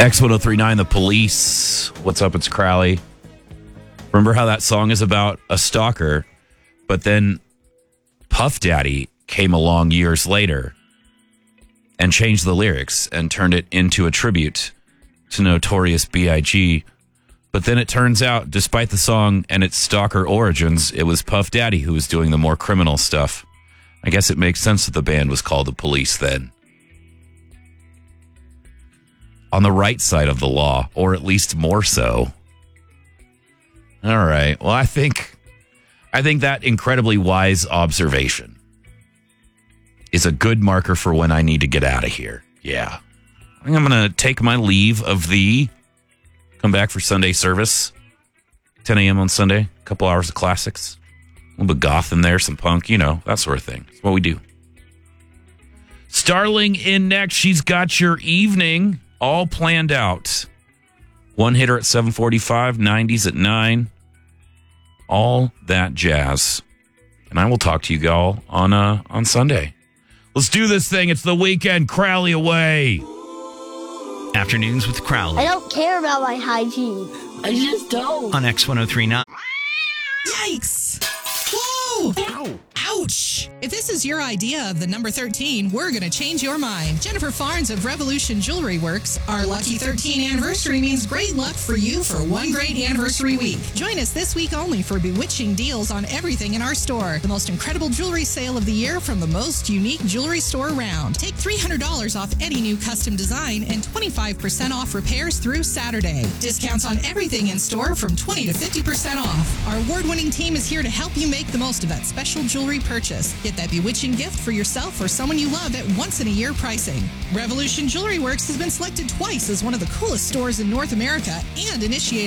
X1039, The Police. What's up? It's Crowley. Remember how that song is about a stalker, but then Puff Daddy came along years later and changed the lyrics and turned it into a tribute to Notorious B.I.G. But then it turns out, despite the song and its stalker origins, it was Puff Daddy who was doing the more criminal stuff. I guess it makes sense that the band was called The Police then. On the right side of the law, or at least more so. All right. Well, I think that incredibly wise observation is a good marker for when I need to get out of here. Yeah. I think I'm going to take my leave of thee. Come back for Sunday service. 10 a.m. on Sunday. A couple hours of classics. A little bit goth in there, some punk, that sort of thing. That's what we do. Starling in next. She's got your evening all planned out. One hitter at 7:45, 90s at 9. All that jazz. And I will talk to you all on Sunday. Let's do this thing. It's the weekend. Crowley away. Afternoons with Crowley. I don't care about my hygiene. I just don't. On X1039. Yikes. Whoa! Ow! Ouch! If this is your idea of the number 13, we're going to change your mind. Jennifer Farnes of Revolution Jewelry Works. Our lucky 13 anniversary means great luck for you for one great anniversary week. Join us this week only for bewitching deals on everything in our store. The most incredible jewelry sale of the year from the most unique jewelry store around. Take $300 off any new custom design and 25% off repairs through Saturday. Discounts on everything in store from 20 to 50% off. Our award-winning team is here to help you make the most of that special jewelry purchase. Get that bewitching gift for yourself or someone you love at once-in-a-year pricing. Revolution Jewelry Works has been selected twice as one of the coolest stores in North America and initiated